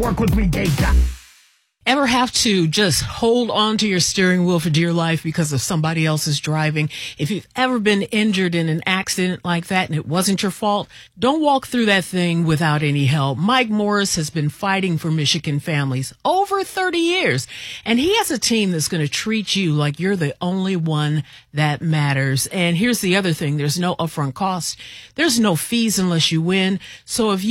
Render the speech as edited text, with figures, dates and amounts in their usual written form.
Work with me, Data. Ever have to just hold on to your steering wheel for dear life because of somebody else's driving? If you've ever been injured in an accident like that and it wasn't your fault, don't walk through that thing without any help. Mike Morris has been fighting for Michigan families over 30 years, and he has a team that's going to treat you like you're the only one that matters. And here's the other thing. There's no upfront cost. There's no fees unless you win. So if you